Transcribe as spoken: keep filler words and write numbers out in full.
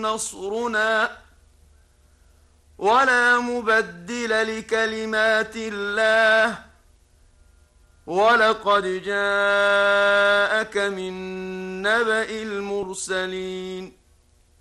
نصرنا ولا مبدل لكلمات الله ولقد جاءك من نبأ المرسلين